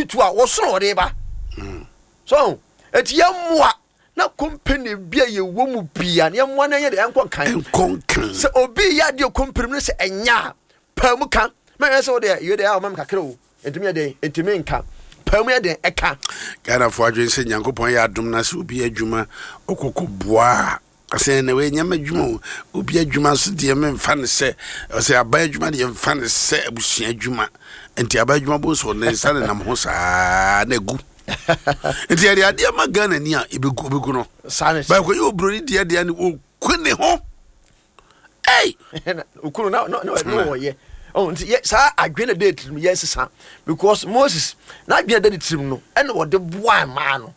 tutu a wo so ode ba so eti yamwa na company bia ye wo mu bia na yamwa na ye de enkon kan se obi ya de company no se enya pa mu kan me se wo de ye de a mam kakra wo entimi de entimi nka pa mu ye de eka kana fo adwen se Nyankopon ya adom na se obi adwuma okoko boa ase na we nyama adwuma obi adwuma so de me mfa ne se ase aba adwuma de mfa ne se abusua adwuma enti aba adwuma bo so ne nsa ne nam ho saa na gu enti ya de magana ni a ebegu no ba ko yo broni de ne o kwene ho ei ukuru no ye oh nti sa adwene de trim yes sa because Moses na adwene de trim no ene wo de boa ma no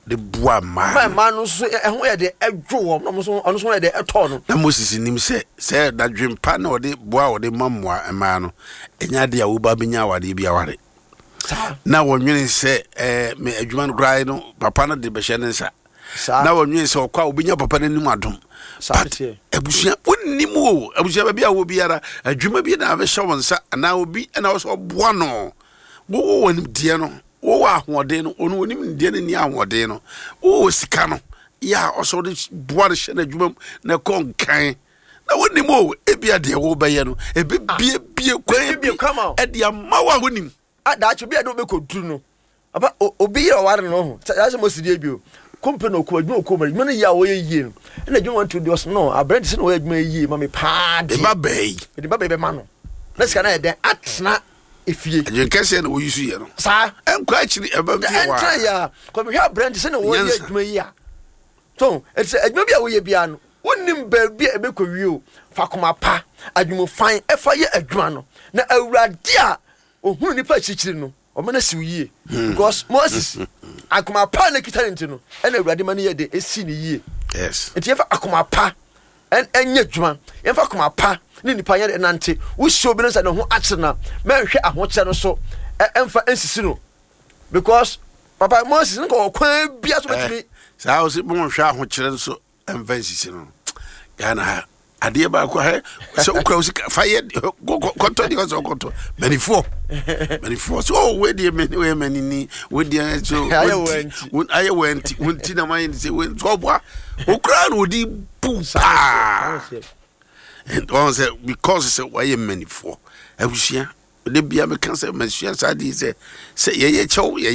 so ehun ye de adwo no so ono so ye de eto no na Moses nim se da dwempa na wo de boa wo de mammoa ma no enya de a wo ba benya awade bia ware na wonwene se me adwuma no grai no papa no de be hye ne nsa na wonwene se okwa obenya papa no nim adom abusia wonnim wo abusia bia wo biara adwuma bi na be hye wonsa na obi na wo so boa no wo wonim die no wo ahode no ono wonim die no ni ahode no wo sika no ya oso de boa de hye na adwuma na konkan na wonim wo ebia de wo be ye no ebe bie kwan e dia mawa wonim da cho bia do be koduru no aba obi ye ware no ho ya se mo sidie bio company ko adwuma ko ma no ya wo ye yie no na adwuma want to do no abrand se no wo adwuma yie ma me pa de ba bei ma no na sika na ye den atna efie je kese na wo yusu ye no sa enko akiri eba bi wa entra ya ko me hwa brand se no wo ye adwuma yie a so it's adwuma bia wo ye bia no wonim ba bia e be ko wi o fa koma pa adwuma fan e fa ye adwuma no na awurade a ohun nipa chichiri no o mana siwiye because Moses akoma pa na kitalent no ena awurade ma ne ye de esi ne yie yes enti ye fa akoma pa enya dwuma ye fa akoma pa ne nipa ye nante wo hye obi no sa ne ho akye na ma hwe ahoche no so emfa ensisi no because papa Moses nko kwan bia so betimi sa o se bon hwe ahoche so emfa ensisi no Ghana adie ba ko he so ukra usika faye konto di so konto manifo so we die manini we die so aye wenti na mind say we so boa ukra no di pupa and on say because say why manifo abusia de bia me kan say masua sa di say ye chew